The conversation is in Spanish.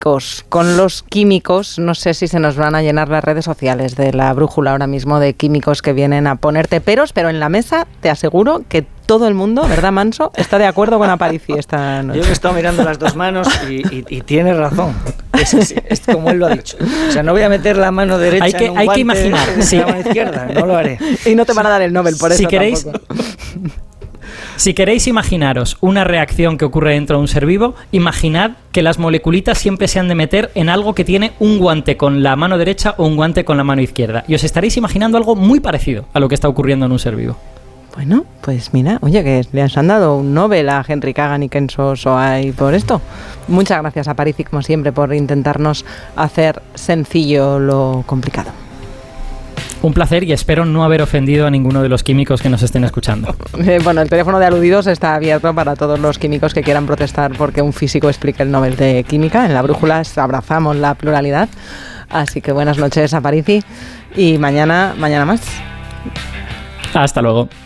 químicos. Con los químicos, no sé si se nos van a llenar las redes sociales de La Brújula ahora mismo de químicos que vienen a ponerte peros, pero en la mesa te aseguro que todo el mundo, ¿verdad, Manso?, está de acuerdo con Aparici esta noche. Yo me he estado mirando las dos manos y tiene razón. Es como él lo ha dicho. O sea, no voy a meter la mano derecha en un guante que imaginar, de la mano izquierda. No lo haré. Y no te van a dar el Nobel por eso queréis, tampoco. Si queréis imaginaros una reacción que ocurre dentro de un ser vivo, imaginad que las moleculitas siempre se han de meter en algo que tiene un guante con la mano derecha o un guante con la mano izquierda. Y os estaréis imaginando algo muy parecido a lo que está ocurriendo en un ser vivo. Bueno, pues mira, oye, que les han dado un Nobel a Henry Kagan y Kenzo Soai por esto. Muchas gracias, Aparici, como siempre, por intentarnos hacer sencillo lo complicado. Un placer y espero no haber ofendido a ninguno de los químicos que nos estén escuchando. Bueno, el teléfono de aludidos está abierto para todos los químicos que quieran protestar porque un físico explique el Nobel de Química. En La Brújula abrazamos la pluralidad. Así que buenas noches, Aparici. Y mañana más. Hasta luego.